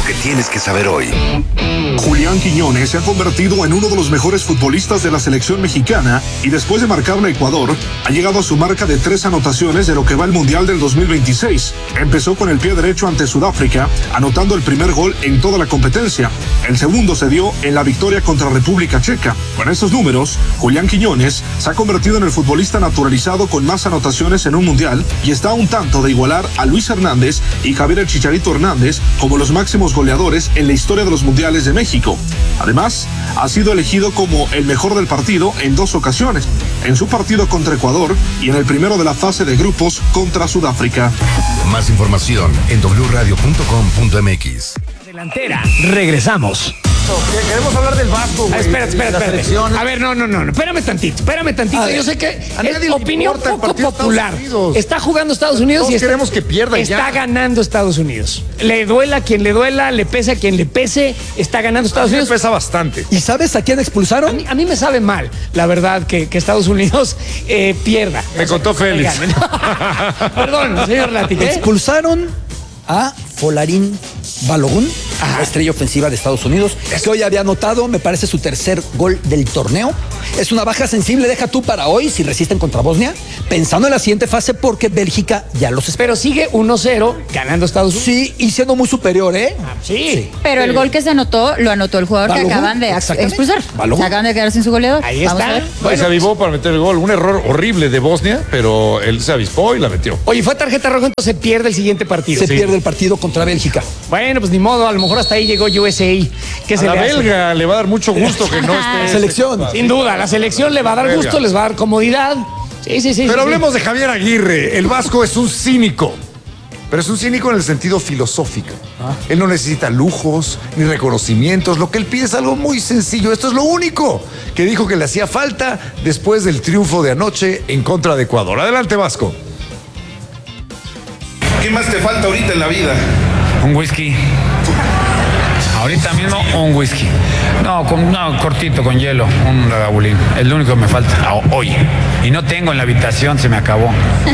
que tienes que saber hoy. Julián Quiñones se ha convertido en uno de los mejores futbolistas de la selección mexicana y después de marcarle a Ecuador, ha llegado a su marca de 3 anotaciones de lo que va el Mundial del 2026. Empezó con el pie derecho ante Sudáfrica, anotando el primer gol en toda la competencia. El segundo se dio en la victoria contra República Checa. Con estos números, Julián Quiñones se ha convertido en el futbolista naturalizado con más anotaciones en un Mundial y está a un tanto de igualar a Luis Hernández y Javier El Chicharito Hernández como los máximos goleadores en la historia de los Mundiales de México. Además, ha sido elegido como el mejor del partido en 2 ocasiones, en su partido contra Ecuador y en el primero de la fase de grupos contra Sudáfrica. Más información en wradio.com.mx. Delantera, regresamos. Queremos hablar del Vasco, güey. Espera. A ver, no. Espérame tantito. Yo sé que es opinión poco popular. Está jugando Estados Unidos Todos y queremos que pierda está ya. ganando Estados Unidos. Le duela a quien le duela, le pese a quien le pese, está ganando Estados Unidos. Pesa bastante. ¿Y sabes a quién expulsaron? A mí me sabe mal, la verdad, que Estados Unidos pierda. Me contó Félix. Perdón, señor Lati. Expulsaron a Folarín Balogun, la estrella ofensiva de Estados Unidos, que hoy había anotado, me parece, su tercer gol del torneo. Es una baja sensible, deja tú para hoy, si resisten contra Bosnia, pensando en la siguiente fase, porque Bélgica ya los espera. Pero sigue 1-0 ganando Estados Unidos. Sí, y siendo muy superior, ¿eh? Sí. Pero el gol que se anotó, lo anotó el jugador Balogun, que acaban de expulsar. Balogun. Se acaban de quedar sin su goleador. Ahí Vamos está. a ver. Se avivó para meter el gol. Un error horrible de Bosnia, pero él se avispó y la metió. Oye, fue tarjeta roja, entonces se pierde el siguiente partido. Se pierde el partido contra Bélgica. Bueno, pues ni modo, a lo mejor hasta ahí llegó USA. ¿Qué A se la le hace? belga le va a dar mucho gusto que no esté. Selección. Sin duda, la selección le va a dar Belga. gusto, les va a dar comodidad. Sí. Pero hablemos de Javier Aguirre. El Vasco es un cínico. Pero es un cínico en el sentido filosófico. Él no necesita lujos ni reconocimientos. Lo que él pide es algo muy sencillo. Esto es lo único que dijo que le hacía falta después del triunfo de anoche en contra de Ecuador. Adelante, Vasco. ¿Qué más te falta ahorita en la vida? Un whisky. Ahorita mismo un whisky. No, cortito, con hielo, un Lagavulin. Es lo único que me falta hoy. Y no tengo en la habitación, se me acabó.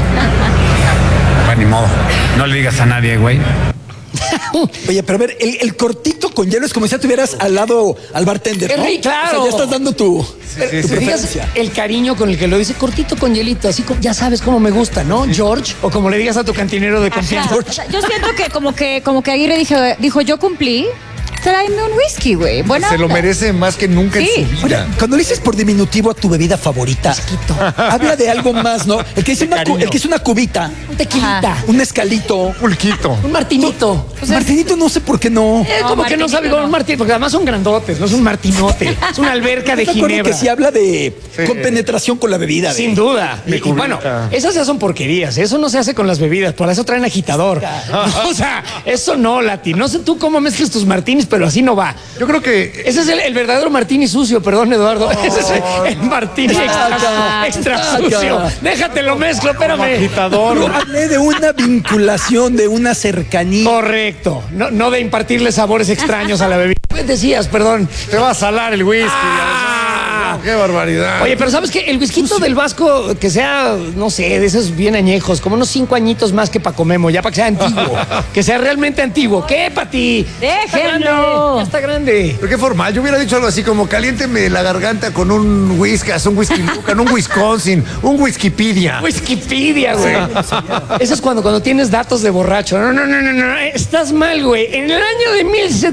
Bueno, ni modo. No le digas a nadie, güey. Oye, pero a ver, el cortito con hielo es como si ya tuvieras al lado al bartender, ¿no? Claro. O sea, ya estás dando tu Fíjate preferencia. el cariño con el que lo dice, cortito con hielito, así como, ya sabes cómo me gusta, ¿no? George, o como le digas a tu cantinero de confianza. Ajá. O sea, yo siento que como que Aguirre dijo, yo cumplí. Tráeme un whisky, güey. Buena Se lo onda. merece más que nunca Sí. en su vida. Oye, cuando le dices por diminutivo a tu bebida favorita, habla de algo más, ¿no? El que dice una cubita, Un tequilita, Ajá. un mezcalito, Pulquito. un martinito. Martinito, no sé por qué no. Como que no sabe con un martín, porque además son grandotes, no es un martinote, es una alberca de ¿Estás de acuerdo ginebra. que sí habla de compenetración con la bebida? Sin duda. Y bueno, esas ya son porquerías. Eso no se hace con las bebidas. Por eso traen agitador. No, o sea, eso no, Lati. No sé tú cómo mezclas tus martinis, pero así no va. Yo creo que Ese es el verdadero martini sucio, perdón, Eduardo. Ese es el martini extra sucio. Déjate lo mezclo, espérame. agitador. Yo hablé de una vinculación, de una cercanía. Correcto. No de impartirle sabores extraños a la bebida. ¿Qué decías, perdón? te va a salar el whisky. Ah. ¡Qué barbaridad! Oye, pero ¿sabes qué? El whisky del Vasco, que sea, no sé, de esos bien añejos, como unos 5 añitos más que para Comemo, ya para que sea antiguo. Que sea realmente antiguo. ¿Qué, Pati? Déjenlo. Ya está grande. Pero qué formal, yo hubiera dicho algo así como caliénteme la garganta con un whisky Lucan, un Wisconsin, un Wikipedia. Wikipedia, güey. Eso es cuando tienes datos de borracho. No. Estás mal, güey. En el año de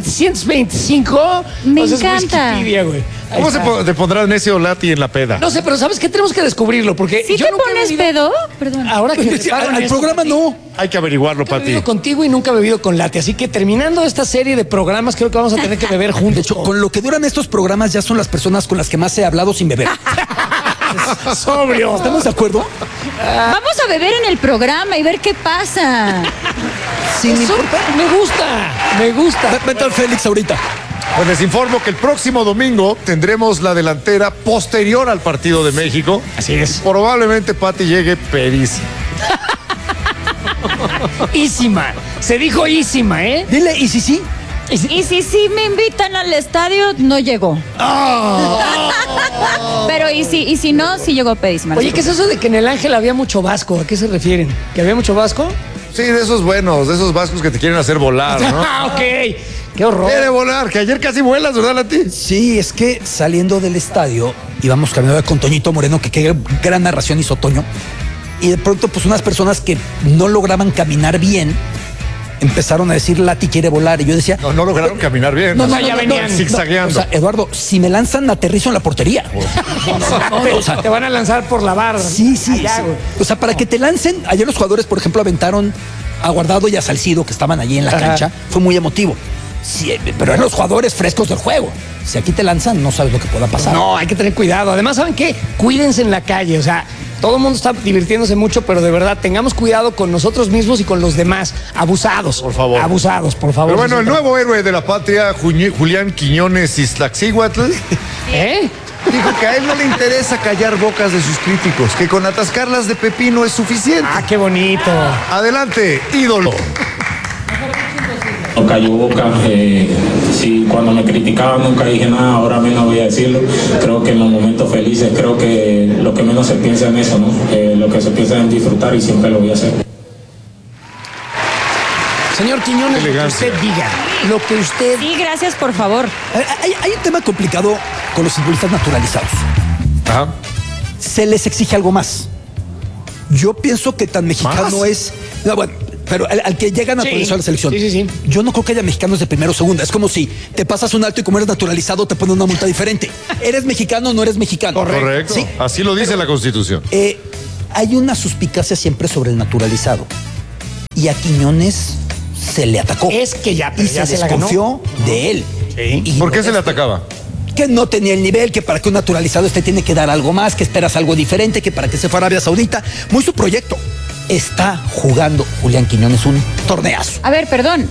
1725. Me pues encanta. Es Wikipedia, güey. Ahí ¿Cómo está. te pondrás necio Lati en la peda? No sé, pero ¿sabes qué? Tenemos que descubrirlo, porque ¿Sí yo te nunca he pones bebido- pedo? Perdón. Ahora que me preparan Al esto, programa Pati, no. Hay que averiguarlo, Nunca he Pati. bebido contigo y nunca he bebido con Lati, así que terminando esta serie de programas creo que vamos a tener que beber juntos. De hecho, con lo que duran estos programas ya son las personas con las que más he hablado sin beber. sobrio. ¿Estamos de acuerdo? Vamos a beber en el programa y ver qué pasa. Sin Eso importar. me gusta. Vete al Félix ahorita. Pues les informo que el próximo domingo tendremos la delantera posterior al partido de México. Así es. Probablemente Pati llegue perísima. Ísima. Se dijo ísima, ¿eh? Dile, ¿y si sí? Y si sí me invitan al estadio, no llegó. Pero y si no, sí llegó pedísima. Oye, ¿qué es eso de que en el Ángel había mucho vasco? ¿A qué se refieren? ¿Que había mucho vasco? Sí, de esos buenos, de esos vascos que te quieren hacer volar, ¿no? Ah, ok. Qué horror. Quiere volar, que ayer casi vuelas, ¿verdad, Lati? Sí, es que saliendo del estadio íbamos caminando con Toñito Moreno, que qué gran narración hizo Toño. Y de pronto, pues unas personas que no lograban caminar bien empezaron a decir, Lati quiere volar. Y yo decía... No lograron caminar bien. ya venían zigzagueando. O sea, Eduardo, si me lanzan, aterrizo en la portería. O sea, te van a lanzar por la barra. Sí. Allá, güey. O sea, para que te lancen, ayer los jugadores, por ejemplo, aventaron a Guardado y a Salcido, que estaban allí en la cancha. Fue muy emotivo. Sí, pero eran los jugadores frescos del juego. Si aquí te lanzan, no sabes lo que pueda pasar. No, hay que tener cuidado. Además, ¿saben qué? Cuídense en la calle. O sea, todo el mundo está divirtiéndose mucho, pero de verdad, tengamos cuidado con nosotros mismos y con los demás. Abusados. Por favor. Abusados, por favor. Pero bueno, el nuevo héroe de la patria, Julián Quiñones Iztaccíhuatl, dijo que a él no le interesa callar bocas de sus críticos, que con atascarlas de pepino es suficiente. Ah, qué bonito. Adelante, ídolo. No cayó boca, sí, cuando me criticaban nunca dije nada, ahora menos voy a decirlo. Creo que en los momentos felices, creo que lo que menos se piensa en eso, ¿no? Lo que se piensa en disfrutar y siempre lo voy a hacer. Señor Quiñones, lo que usted diga, lo que usted... Sí, gracias, por favor. Hay un tema complicado con los futbolistas naturalizados. Ajá. Se les exige algo más. Yo pienso que tan mexicano ¿Más? es... No, bueno, pero al que llega naturalizado a la selección. Sí. Yo no creo que haya mexicanos de primera o segunda. Es como si te pasas un alto y como eres naturalizado te ponen una multa diferente. ¿Eres mexicano o no eres mexicano? Correcto. Sí. Así lo dice la Constitución. Hay una suspicacia siempre sobre el naturalizado. Y a Quiñones se le atacó. Es que ya, pero y ya se se la ganó. desconfió de él. Sí. Y ¿Por qué no se le es- atacaba? Que no tenía el nivel, que para que un naturalizado tiene que dar algo más, que esperas algo diferente, que para que se fuera a Arabia Saudita. Muy su proyecto. Está jugando Julián Quiñones un torneazo. A ver, perdón,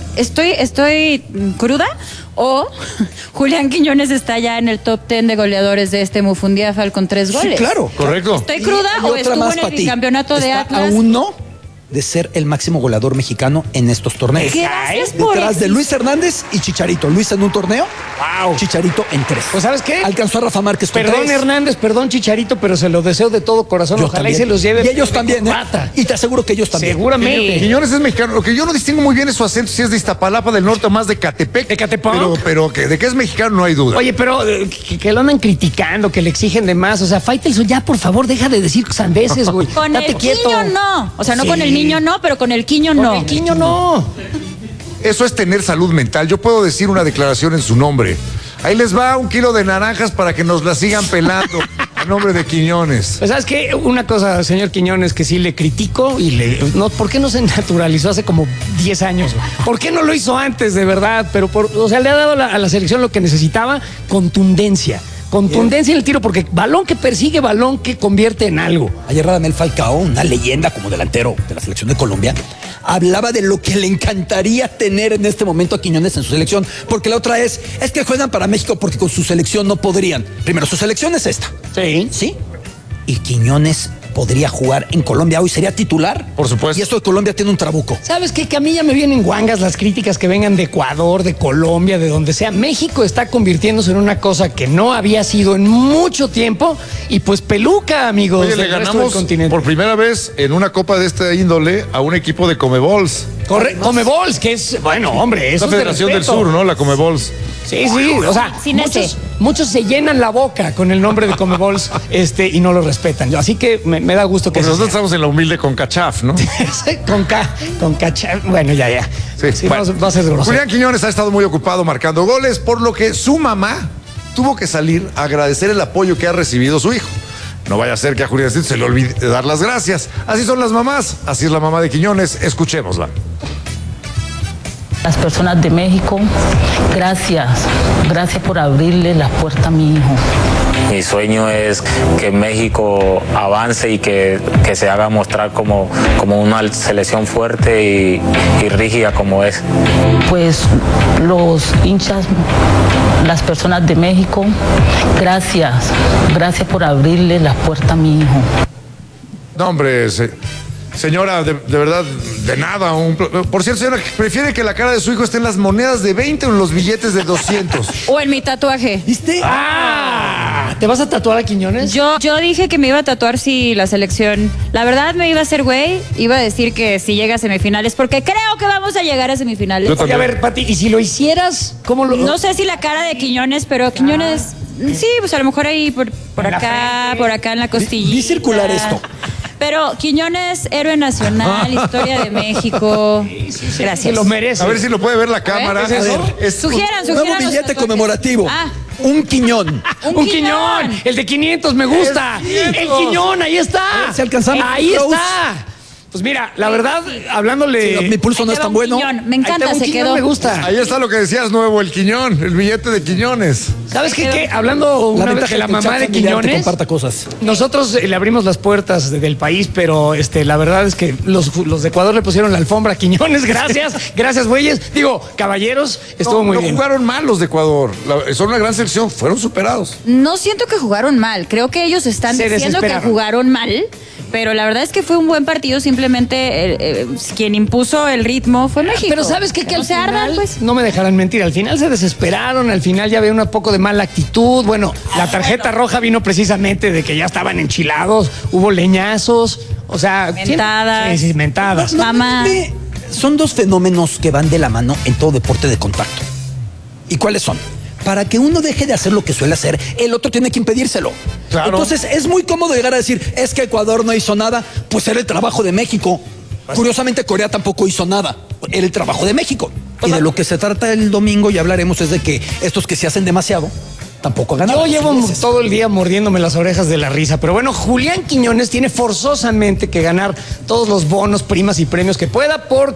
¿estoy cruda? ¿O Julián Quiñones está ya en el top 10 de goleadores de este Mufundiafa con 3 goles? Sí, claro. Correcto. ¿Estoy cruda Y o otra estuvo más en para el ti. bicampeonato de Está Atlas? a uno de ser el máximo goleador mexicano en estos torneos. Gracias por Detrás de Luis Hernández y Chicharito. Luis en un torneo, Wow. Chicharito en 3. Pues, ¿sabes qué? Alcanzó a Rafa Márquez con Perdón, 3. Hernández, perdón, Chicharito, pero se lo deseo de todo corazón. Yo Ojalá también. y se los lleve. Y ellos también, ¿eh? Corbata. Y te aseguro que ellos también. Seguramente. Quiñones es mexicano. Lo que yo no distingo muy bien es su acento, si es de Iztapalapa del Norte o más de Catepec. ¿De Catepec? Pero que de que es mexicano no hay duda. Oye, pero que lo andan criticando, que le exigen de más. O sea, Faitelson, ya por favor, deja de decir sandeces, güey. Con Date el quieto. Quiño no. O sea, no Sí. con el niño no, pero con el Quiño Con no. el Quiño no. Eso es tener salud mental. Yo puedo decir una declaración en su nombre. Ahí les va 1 kilo de naranjas para que nos la sigan pelando a nombre de Quiñones. Pues, ¿sabes qué? Una cosa, señor Quiñones, que sí le critico y no, ¿por qué no se naturalizó hace como 10 años? ¿Por qué no lo hizo antes, de verdad? Pero, o sea, le ha dado a la selección lo que necesitaba, contundencia. Contundencia en el tiro, porque balón que persigue, balón que convierte en algo. Ayer Radamel Falcao, una leyenda como delantero de la selección de Colombia, hablaba de lo que le encantaría tener en este momento a Quiñones en su selección, porque la otra es que juegan para México porque con su selección no podrían. Primero, su selección es esta. Sí. ¿Sí? Y Quiñones podría jugar en Colombia hoy, sería titular. Por supuesto. Y esto de Colombia tiene un trabuco. ¿Sabes qué? Que a mí ya me vienen guangas las críticas que vengan de Ecuador, de Colombia, de donde sea. México está convirtiéndose en una cosa que no había sido en mucho tiempo y pues peluca, amigos. Oye, le del resto del ganamos continente. por primera vez en una copa de esta índole a un equipo de Comebols. Comebols, que es, bueno, hombre, eso La es de Federación del respeto. Sur, ¿no? La Comebols. Sí, o sea, Sin ese. muchos se llenan la boca con el nombre de Comebols y no lo respetan. Así que me da gusto que Pues se nosotros estamos en la humilde CONCACHAF, ¿no? con cacha. Bueno, ya. Sí, bueno. va a ser grosero. Julián Quiñones ha estado muy ocupado marcando goles, por lo que su mamá tuvo que salir a agradecer el apoyo que ha recibido su hijo. No vaya a ser que a Julián se le olvide dar las gracias. Así son las mamás, así es la mamá de Quiñones. Escuchémosla. Las personas de México, gracias por abrirle la puerta a mi hijo. Mi sueño es que México avance y que se haga mostrar como una selección fuerte y rígida como es. Pues los hinchas, las personas de México, gracias por abrirle la puerta a mi hijo. No, hombre, señora, de verdad, de nada. Por cierto, señora, ¿prefiere que la cara de su hijo esté en las monedas de 20 o en los billetes de 200? O en mi tatuaje. ¿Viste? ¡Ah! ¿Te vas a tatuar a Quiñones? Yo dije que me iba a tatuar si la selección, la verdad me iba a hacer güey, iba a decir que si llega a semifinales, porque creo que vamos a llegar a semifinales. Oye, a ver, Pati, ¿y si lo hicieras? ¿Cómo lo...? No sé si la cara de Quiñones, pero Quiñones, sí, pues a lo mejor ahí por acá en la costillita. Vi circular esto. Pero Quiñones, héroe nacional, historia de México. Gracias. Se lo merece. A ver si lo puede ver la cámara. ¿Es eso? Sugieran Nuevo los billete tatuajes. conmemorativo. Ah. Un Quiñón. Un Quiñón. El de 500 me gusta. El Quiñón, ahí está. A ver si alcanzamos. Ahí Rose. está. Pues mira, la verdad, hablándole... Sí, mi pulso no es tan bueno. Quiñón. Me encanta, Ahí está, un se Quiñón quedó. me gusta. Ahí está lo que decías, nuevo, el Quiñón, el billete de Quiñones. ¿Sabes qué? Hablando una vez de la mamá de Quiñones, comparta cosas. nosotros le abrimos las puertas del país, pero la verdad es que los de Ecuador le pusieron la alfombra a Quiñones. Gracias, güeyes. Digo, caballeros, estuvo muy bien. No jugaron mal los de Ecuador. Son una gran selección, fueron superados. No siento que jugaron mal. Creo que ellos están Se diciendo que desesperaron. jugaron mal. Pero la verdad es que fue un buen partido. Simplemente quien impuso el ritmo fue México. Pero ¿sabes qué? Que no al se final, ardan, pues. no me dejarán mentir, al final se desesperaron, al final ya había un poco de mala actitud. Bueno, la tarjeta roja vino precisamente de que ya estaban enchilados, hubo leñazos, o sea... Mentadas. Sí, mentadas. Mamá. Son dos fenómenos que van de la mano en todo deporte de contacto. ¿Y cuáles son? Para que uno deje de hacer lo que suele hacer, el otro tiene que impedírselo. Claro. Entonces es muy cómodo llegar a decir, es que Ecuador no hizo nada, pues era el trabajo de México. Curiosamente, Corea tampoco hizo nada, era el trabajo de México. Y de lo que se trata el domingo, ya hablaremos, es de que estos que se hacen demasiado, tampoco ganan. Yo llevo todo el día mordiéndome las orejas de la risa, pero bueno, Julián Quiñones tiene forzosamente que ganar todos los bonos, primas y premios que pueda, porque